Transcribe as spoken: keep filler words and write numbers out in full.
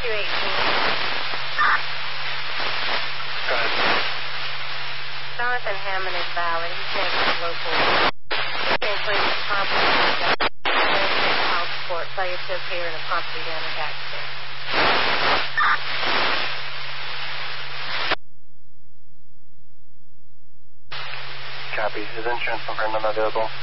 two eighteen. Go ahead. Jonathan Hammond is valid. He's going to the local. He's going to bring the property to house court. Failure to appear in a property damage accident. Copy. Is insurance confirmed unavailable?